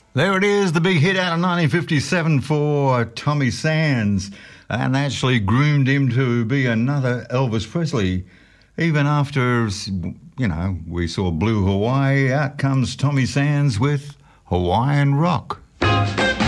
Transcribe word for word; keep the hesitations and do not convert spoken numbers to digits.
There it is, the big hit out of nineteen fifty-seven for Tommy Sands, and actually groomed him to be another Elvis Presley. Even after, you know, we saw Blue Hawaii, out comes Tommy Sands with Hawaiian Rock.